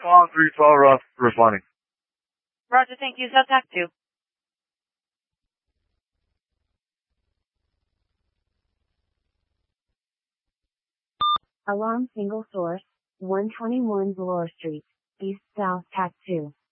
Long 312 Rough, responding. Roger, thank you. Cell TAC 2. Alarm single source, 121 Bloor Street, East South TAC 2.